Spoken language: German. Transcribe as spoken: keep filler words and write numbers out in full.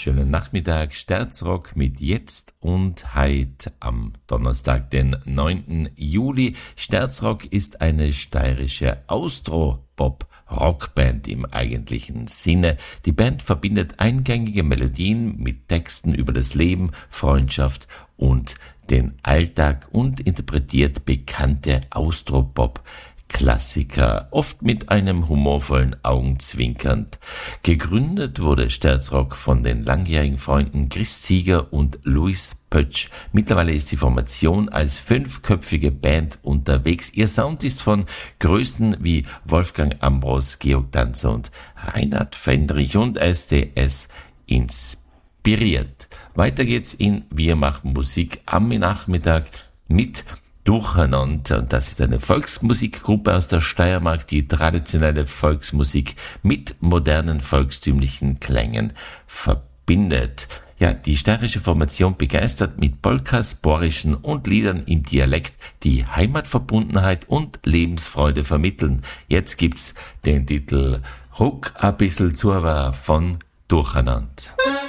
Schönen Nachmittag, Sterzrock mit Jetzt und Heit am Donnerstag, den neunten Juli. Sterzrock ist eine steirische Austro-Pop-Rockband im eigentlichen Sinne. Die Band verbindet eingängige Melodien mit Texten über das Leben, Freundschaft und den Alltag und interpretiert bekannte Austropop Klassiker, oft mit einem humorvollen Augenzwinkernd. Gegründet wurde Sterzrock von den langjährigen Freunden Chris Zieger und Luis Pötsch. Mittlerweile ist die Formation als fünfköpfige Band unterwegs. Ihr Sound ist von Größen wie Wolfgang Ambros, Georg Danzer und Reinhard Fendrich und S D S inspiriert. Weiter geht's in Wir machen Musik am Nachmittag mit Durcheinander, und das ist eine Volksmusikgruppe aus der Steiermark, die traditionelle Volksmusik mit modernen volkstümlichen Klängen verbindet. Ja, die steirische Formation begeistert mit Polkas, Borischen und Liedern im Dialekt, die Heimatverbundenheit und Lebensfreude vermitteln. Jetzt gibt's den Titel Ruck a bissel zuwa von Durcheinander.